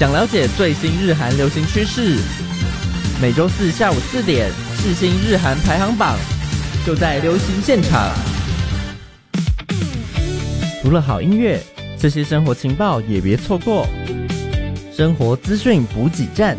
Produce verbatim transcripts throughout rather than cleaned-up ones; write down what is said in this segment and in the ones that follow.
想了解最新日韩流行趋势，每周四下午四点，世新日韩排行榜就在流行现场。除了好音乐，这些生活情报也别错过。生活资讯补给站。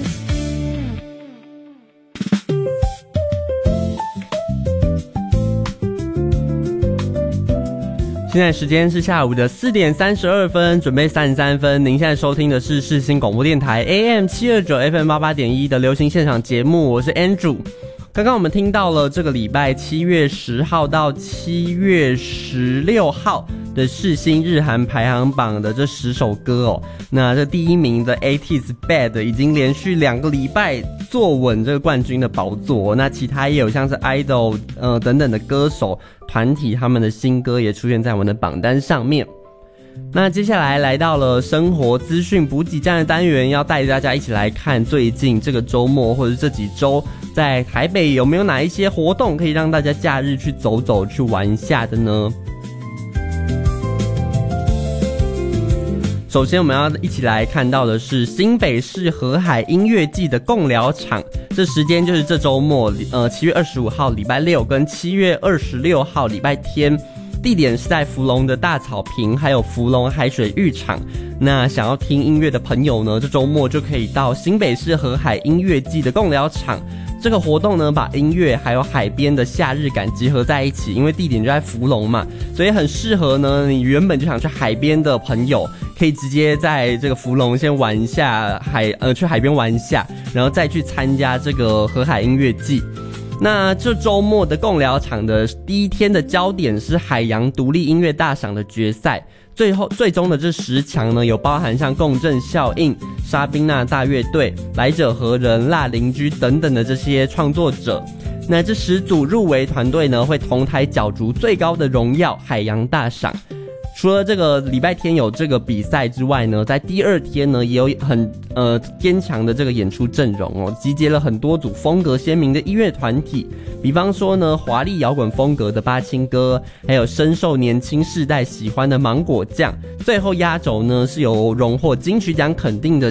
现在时间是下午的四点三十二分，准备三十三分。您现在收听的是世新广播电台 A M 七二九 F M 八八点一 的流行现场节目，我是 Andrew。刚刚我们听到了这个礼拜七月十号到七月十六号的世新日韩排行榜的这十首歌哦。那这第一名的 eighties Bad 已经连续两个礼拜坐稳这个冠军的宝座，那其他也有像是 idol 呃等等的歌手团体，他们的新歌也出现在我们的榜单上面。那接下来来到了生活资讯补给站的单元，要带大家一起来看最近这个周末或者这几周在台北有没有哪一些活动可以让大家假日去走走去玩一下的呢？首先我们要一起来看到的是新北市河海音乐季的贡寮场，这时间就是这周末，呃，七月二十五号礼拜六跟七月二十六号礼拜天，地点是在福隆的大草坪，还有福隆海水浴场。那想要听音乐的朋友呢，这周末就可以到新北市河海音乐季的贡寮场。这个活动呢，把音乐还有海边的夏日感结合在一起，因为地点就在福隆嘛，所以很适合呢，你原本就想去海边的朋友，可以直接在这个福隆先玩一下海，呃，去海边玩一下，然后再去参加这个河海音乐季。那这周末的贡寮场的第一天的焦点是海洋独立音乐大赏的决赛，最后最终的这十强呢，有包含像共振效应、沙宾娜大乐队、来者何人、辣邻居等等的这些创作者。那这十组入围团队呢，会同台角逐最高的荣耀海洋大赏。除了这个礼拜天有这个比赛之外呢，在第二天呢也有很呃坚强的这个演出阵容哦，集结了很多组风格鲜明的音乐团体，比方说呢华丽摇滚风格的八青哥，还有深受年轻世代喜欢的芒果酱，最后压轴呢是由荣获金曲奖肯定的